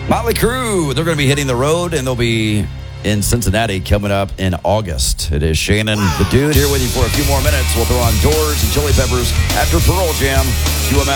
Motley Crue, they're going to be hitting the road, and they'll be in Cincinnati coming up in August. It is Shannon, the dude, here with you for a few more minutes. We'll throw on Doors and Chili Peppers after Pearl Jam. QMS.